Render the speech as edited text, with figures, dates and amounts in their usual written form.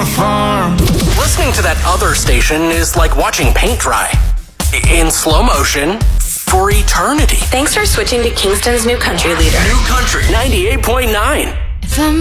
farm. Listening to that other station is like watching paint dry. In slow motion for eternity. Thanks for switching to Kingston's new country leader. New country 98.9.